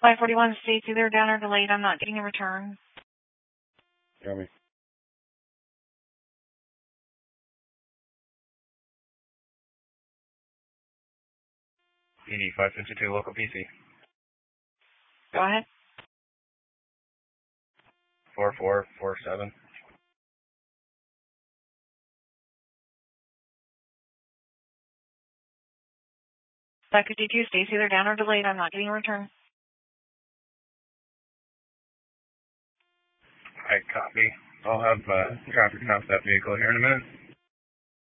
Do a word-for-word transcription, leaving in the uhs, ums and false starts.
five forty-one states either down or delayed. I'm not getting a return. Copy. P D five fifty-two, local P C. Go ahead. four four four seven. five fifty-two states either down or delayed. I'm not getting a return. I copy. I'll have uh, traffic stop that vehicle here in a minute.